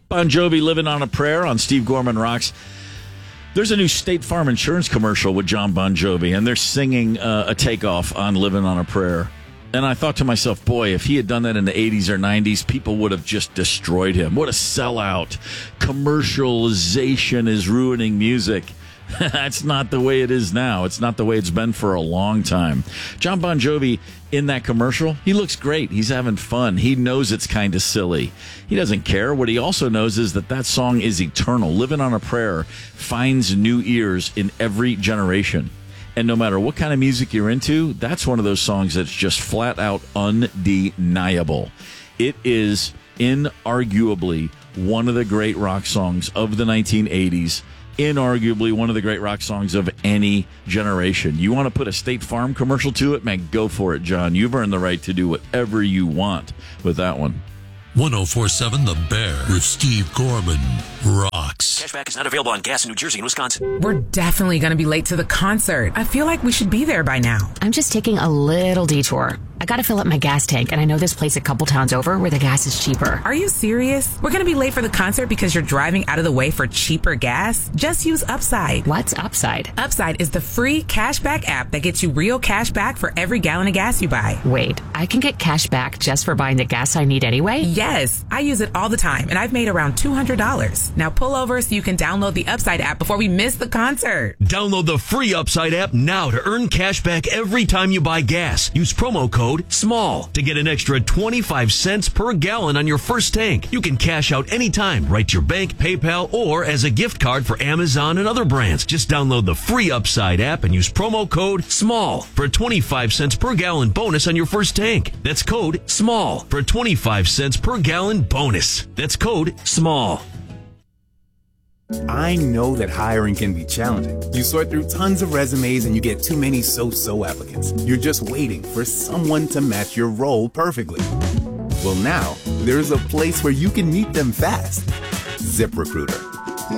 Bon Jovi, Living on a Prayer on Steve Gorman Rocks. There's a new State Farm insurance commercial with John Bon Jovi, and they're singing a takeoff on Living on a Prayer. And I thought to myself, boy, if he had done that in the 80s or 90s, people would have just destroyed him. What a sellout. Commercialization is ruining music. That's not the way it is now. It's not the way it's been for a long time. John Bon Jovi, in that commercial, he looks great. He's having fun. He knows it's kind of silly. He doesn't care. What he also knows is that song is eternal. Living on a Prayer finds new ears in every generation. And no matter what kind of music you're into, that's one of those songs that's just flat out undeniable. It is inarguably one of the great rock songs of the 1980s. Inarguably one of the great rock songs of any generation. You want to put a State Farm commercial to it? Man, go for it, John. You've earned the right to do whatever you want with that one. 104.7 The Bear with Steve Gorman rocks. Cashback is not available on gas in New Jersey and Wisconsin. We're definitely going to be late to the concert. I feel like we should be there by now. I'm just taking a little detour. I gotta fill up my gas tank, and I know this place a couple towns over where the gas is cheaper. Are you serious? We're going to be late for the concert because you're driving out of the way for cheaper gas? Just use Upside. What's Upside? Upside is the free cashback app that gets you real cash back for every gallon of gas you buy. Wait, I can get cash back just for buying the gas I need anyway? Yes, I use it all the time, and I've made around $200. Now pull over so you can download the Upside app before we miss the concert. Download the free Upside app now to earn cash back every time you buy gas. Use promo code SMALL to get an extra 25 cents per gallon on your first tank. You can cash out anytime, right to your bank, PayPal, or as a gift card for Amazon and other brands. Just download the free Upside app and use promo code SMALL for a 25 cents per gallon bonus on your first tank. That's code SMALL for a 25 cents per gallon bonus. That's code SMALL. I know that hiring can be challenging. You sort through tons of resumes and you get too many so-so applicants. You're just waiting for someone to match your role perfectly. Well, now, there's a place where you can meet them fast. ZipRecruiter.